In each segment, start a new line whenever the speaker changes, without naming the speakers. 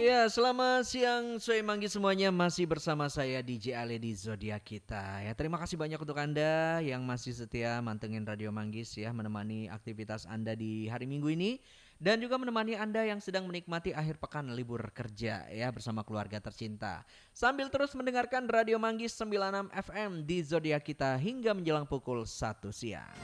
Ya, selamat siang Soe Manggi semuanya, masih bersama saya DJ Ale di Zodiak kita. Ya, terima kasih banyak untuk Anda yang masih setia mantengin Radio Manggis ya, menemani aktivitas Anda di hari Minggu ini dan juga menemani Anda yang sedang menikmati akhir pekan libur kerja ya bersama keluarga tercinta. Sambil terus mendengarkan Radio Manggis 96 FM di Zodiak kita hingga menjelang pukul 1 siang.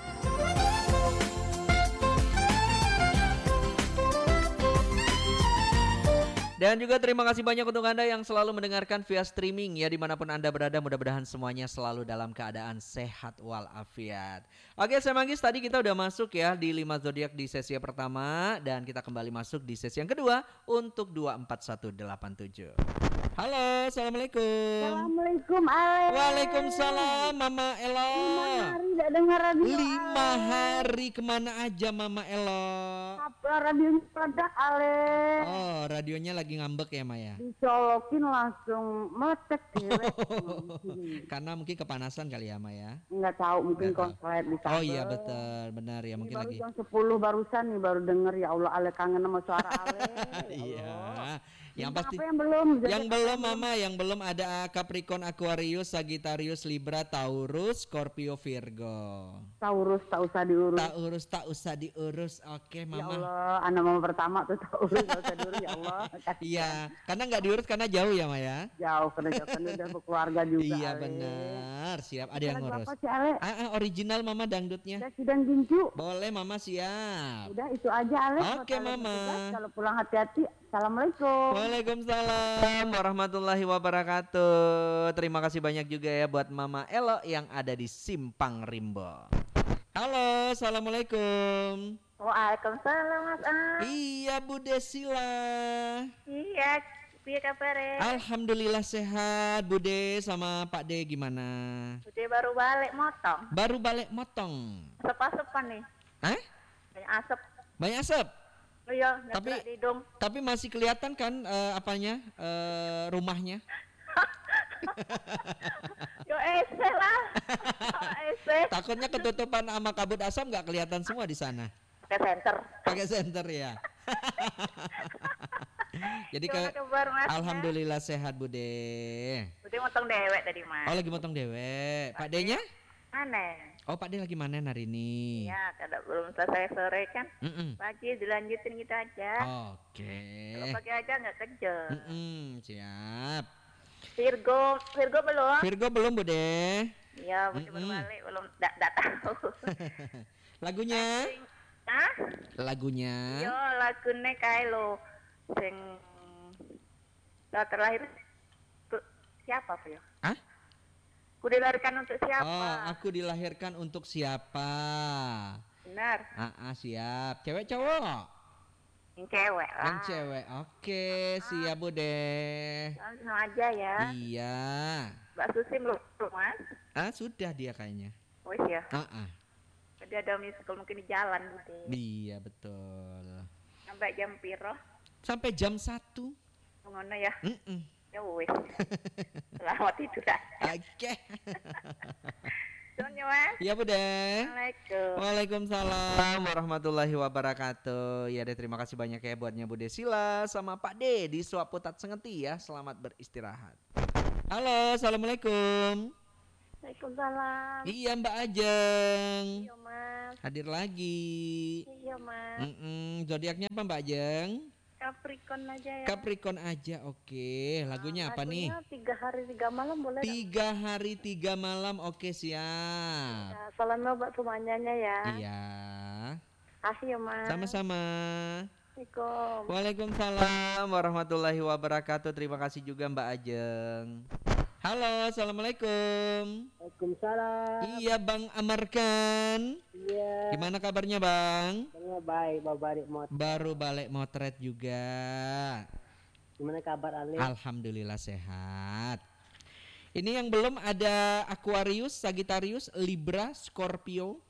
Dan juga terima kasih banyak untuk Anda yang selalu mendengarkan via streaming ya dimanapun Anda berada, mudah-mudahan semuanya selalu dalam keadaan sehat walafiat. Oke, saya Manggis, tadi kita udah masuk ya di 5 zodiak di sesi yang pertama dan kita kembali masuk di sesi yang kedua untuk 24187. Halo, assalamualaikum.
Assalamualaikum Ale.
Waalaikumsalam Mama Elo.
5 hari tidak dengar radio.
5 hari kemana aja Mama Elo?
Apa radionya meledak Ale?
Oh, radionya lagi ngambek ya Maya?
Dicolokin langsung meledak dewek.
Karena mungkin kepanasan kali ya Maya?
Enggak tahu, mungkin
Nggak tahu.
konslet di
Oh iya betul, benar ya,
Ini
mungkin
baru
lagi.
jam 10 barusan nih baru denger, ya Allah Ale, kangen sama suara Ale.
Iya. Yang
Minta
pasti
apa yang belum?
yang belum Mama, yang belum ada Capricorn, Aquarius, Sagittarius, Libra, Taurus, Scorpio, Virgo.
Taurus tak usah diurus.
Taurus tak usah diurus. Oke
Ya
Mama.
Allah, anak mama pertama tuh Taurus tak usah diurus, ya Allah.
Iya, karena nggak diurus karena jauh ya Maya.
Jauh karena jauh kan udah berkeluarga juga.
Iya
Ale.
benar, siap, ada yang
Lagu
ngurus.
apa sih Ale?
Original Mama dangdutnya.
Udah sidang ginju.
Boleh Mama, siap.
Udah itu aja Ale.
Oke,
Buat Ale
Mama.
bertugas, kalau pulang hati-hati. Assalamualaikum.
Waalaikumsalam warahmatullahi wabarakatuh. Terima kasih banyak juga ya buat Mama Elo yang ada di Simpang Rimbo. Halo, assalamualaikum.
Waalaikumsalam Mas Am.
Iya Bu Desila.
Iya, piye kabare?
Alhamdulillah sehat Bu De, sama Pak De gimana?
Udah baru balik motong.
Baru balik motong.
Asap-asapan nih.
Hah?
Banyak asap.
Banyak asap?
Oh iya,
Tapi-
nyetrek di hidung.
Tapi masih kelihatan kan apanya rumahnya?
Yo ese lah. Ese.
Takutnya ketutupan sama kabut asap nggak kelihatan semua di sana.
Pakai senter.
Pakai senter ya. Jadi
Gimana kabar Mas?
alhamdulillah sehat Bude.
Udah motong dewek tadi Mas.
Oh lagi motong dewek. Pak D-nya?
Aneh.
Oh Pak D lagi manen hari ini.
Ya, kada belum selesai sore kan.
Mm-mm.
Pagi dilanjutin gitu aja.
Oke.
Kalau pagi aja nggak kerja.
Siap.
Virgo belum?
Virgo belum Bude.
Iya, baru balik belum. Nggak tahu.
Lagunya?
Hah?
Lagunya?
Yo lagune kae lo sing terlahir untuk siapa Pak yo?
Hah?
Ku dilahirkan untuk siapa?
Oh, aku dilahirkan untuk siapa?
Benar,
Siap. Cewek cowok?
yang cewek lah.
Yang cewek. Oke, siap Bude.
Langsung aja ya.
Iya.
Mbak Susi belum Mas?
Sudah dia kayaknya.
Wis ya. Tadi ada miss call mungkin di jalan Bude.
Iya, betul.
Sampai jam piro?
Sampai jam 1.
Ngono ya.
Mm-mm.
Ya wis. Selamat tidur aja.
Oke.
Soalnya Mas.
Iya, Bude.
Assalamualaikum.
Waalaikumsalam warahmatullahi wabarakatuh. Ya deh, terima kasih banyak ya buatnya Bude Sila sama Pak D di Suaputat Sengeti ya. Selamat beristirahat. Halo, assalamualaikum.
Waalaikumsalam.
Iya Mbak Ajeng.
Iya Mas.
Hadir lagi.
Iya Mas.
Zodiaknya apa Mbak Ajeng?
Capricorn aja ya.
Capricorn aja, oke. Lagunya apa nih?
Lagunya 3 hari 3 malam boleh?
3 hari 3 malam, oke siap.
Ya, salamnya buat semuanya ya.
Iya.
Kasih ya Mas.
Sama-sama.
Assalamualaikum.
Waalaikumsalam warahmatullahi wabarakatuh. Terima kasih juga Mbak Ajeng. Halo, assalamualaikum.
Waalaikumsalam.
Iya Bang Amarkan.
Iya.
Gimana kabarnya Bang?
Semuanya baik, baik mot.
Baru balik motret juga.
Gimana kabar Ale?
Alhamdulillah sehat. Ini yang belum ada Aquarius, Sagittarius, Libra, Scorpio.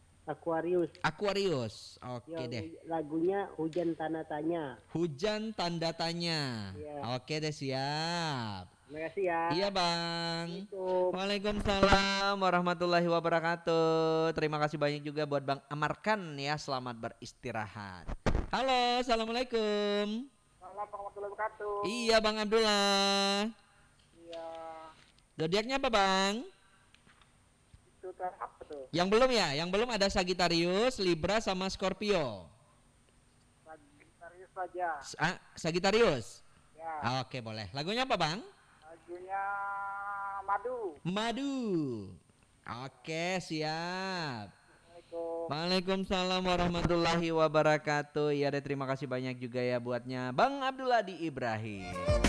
Aquarius. Oke deh.
Lagunya Hujan Tanda Tanya.
Hujan tanda tanya.
Iya.
Oke deh, siap.
Terima kasih ya.
Iya Bang.
Assalamualaikum.
Waalaikumsalam warahmatullahi wabarakatuh. Terima kasih banyak juga buat Bang Amarkan ya. Selamat beristirahat. Halo, assalamualaikum.
warahmatullahi wabarakatuh.
Iya Bang Abdullah.
Iya.
Zodiaknya apa Bang?
Itu kan apa tuh?
Yang belum ya? Yang belum ada Sagittarius, Libra sama Scorpio.
Sagittarius saja.
Sagittarius.
Ya.
Oke boleh. Lagunya apa Bang?
Lagunya Madu.
Madu. Oke siap.
Assalamualaikum.
Waalaikumsalam warahmatullahi wabarakatuh. Ya deh terima kasih banyak juga ya buatnya Bang Abdullah di Ibrahim.